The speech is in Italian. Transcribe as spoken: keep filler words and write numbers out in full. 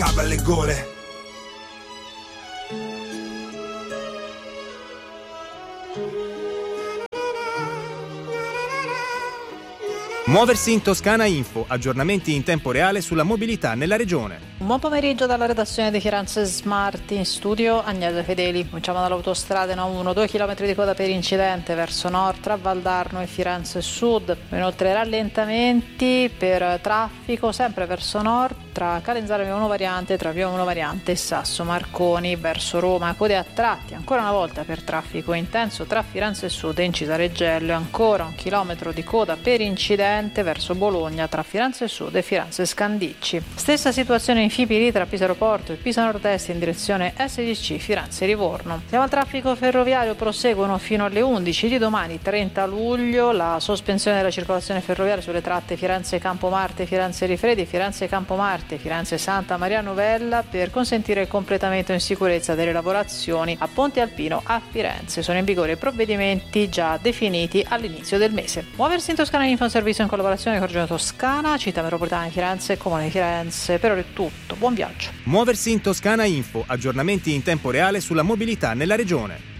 cava le gole. Muoversi in Toscana Info, aggiornamenti in tempo reale sulla mobilità nella regione. Un buon pomeriggio dalla redazione di Firenze Smart, in studio Agnese Fedeli. Cominciamo dall'autostrada N uno, due chilometri di coda per incidente verso nord tra Valdarno e Firenze Sud. Inoltre rallentamenti per traffico sempre verso nord tra Calenzano Via uno variante, tra Via uno variante e Sasso Marconi verso Roma. Code a tratti ancora una volta per traffico intenso tra Firenze Sud e Incisa Reggello, e ancora un chilometro di coda per incidente verso Bologna tra Firenze Sud e Firenze Scandicci. Stessa situazione in Fipili tra Pisa Aeroporto e Pisa Nord-Est in direzione S D C Firenze Livorno. Siamo al traffico ferroviario, proseguono fino alle undici di domani trenta luglio la sospensione della circolazione ferroviaria sulle tratte Firenze Campomarte, Firenze Rifredi, Firenze Campomarte, Firenze Santa Maria Novella per consentire il completamento in sicurezza delle lavorazioni a Ponte Alpino a Firenze. Sono in vigore provvedimenti già definiti all'inizio del mese. Muoversi in Toscana Info, un servizio in collaborazione con Regione Toscana, Città Metropolitana di Firenze, Comune di Firenze. Per ora è tutto, buon viaggio. Muoversi in Toscana Info, aggiornamenti in tempo reale sulla mobilità nella regione.